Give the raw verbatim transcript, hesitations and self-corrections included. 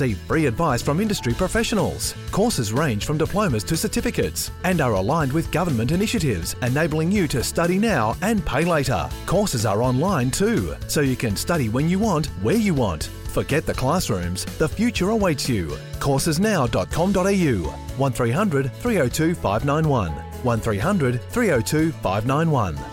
receive free advice from industry professionals. Courses range from diplomas to certificates and are aligned with government initiatives, enabling you to study now and pay later. Courses are online too, so you can study when you want, where you want. Forget the classrooms, the future awaits you. courses now dot com dot a u, one three hundred three oh two five nine one, one three hundred three oh two five nine one.